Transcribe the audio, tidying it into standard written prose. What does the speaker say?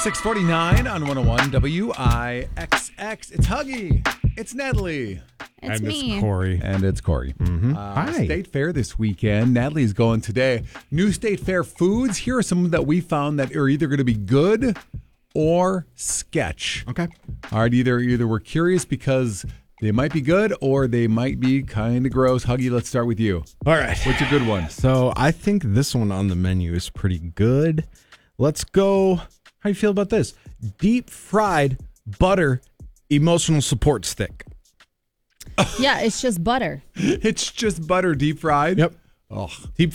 649 on 101 WIXX. It's Huggy. It's Natalie. It's and me. It's Corey. And it's Corey. Hi. State Fair this weekend. Natalie's going today. New State Fair foods. Here are some that we found that are either going to be good or sketch. Okay. All right, either we're curious because they might be good or they might be kind of gross. Huggy, let's start with you. All right. What's your good one? So I think this one on the menu is pretty good. Let's go. How do you feel about this? Deep fried butter emotional support stick. Yeah, it's just butter. It's just butter deep fried? Yep. Oh, Deep